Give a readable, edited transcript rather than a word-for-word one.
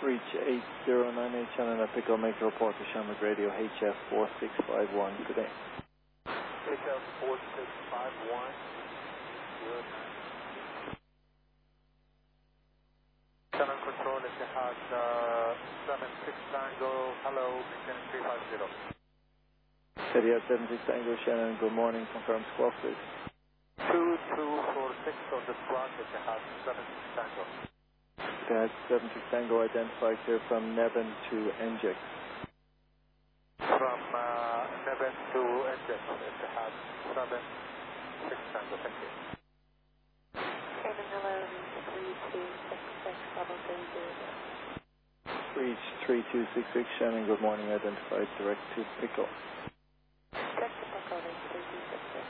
Reach 8098 Shannon at Pickle, make a report to Shamrock Radio HF4651. Good day. HF4651. Good. Shannon Control, Etihad 76 Tango, hello, maintain 350. Etihad 76 Tango, Shannon, good morning, confirm squawk please. 2246 on the squawk, Etihad 76 Tango. Etihad 76 Tango identified here from Neven to NJX. From Neven to NJX, Etihad 76 Tango, thank you. Hello, 3266, level 30. Reach 3266 Shannon, good morning, identified direct to Pickle.